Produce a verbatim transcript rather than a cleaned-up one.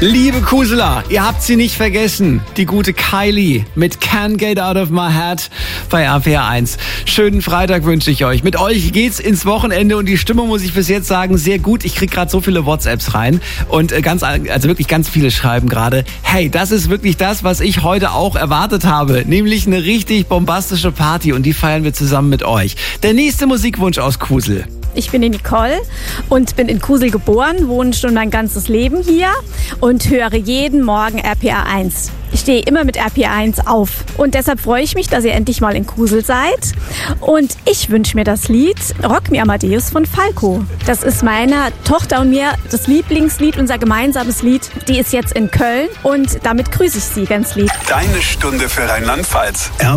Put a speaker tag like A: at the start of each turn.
A: Liebe Kuseler, ihr habt sie nicht vergessen. Die gute Kylie mit Can't Get Out of My Head bei R P R eins. Schönen Freitag wünsche ich euch. Mit euch geht's ins Wochenende und die Stimmung, muss ich bis jetzt sagen, sehr gut. Ich krieg gerade so viele WhatsApps rein und ganz, also wirklich ganz viele schreiben gerade, hey, das ist wirklich das, was ich heute auch erwartet habe, nämlich eine richtig bombastische Party und die feiern wir zusammen mit euch. Der nächste Musikwunsch aus Kusel.
B: Ich bin die Nicole und bin in Kusel geboren, wohne schon mein ganzes Leben hier und höre jeden Morgen R P R eins. Ich stehe immer mit R P R eins auf und deshalb freue ich mich, dass ihr endlich mal in Kusel seid. Und ich wünsche mir das Lied Rock Me Amadeus von Falco. Das ist meiner Tochter und mir das Lieblingslied, unser gemeinsames Lied. Die ist jetzt in Köln und damit grüße ich sie ganz lieb.
C: Deine Stunde für Rheinland-Pfalz.